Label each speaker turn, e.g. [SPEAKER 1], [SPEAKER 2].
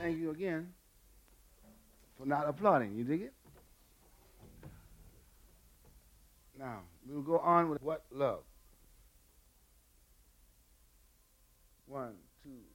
[SPEAKER 1] Thank you again for not applauding. You dig it? Now, we'll go on with what love. One, two.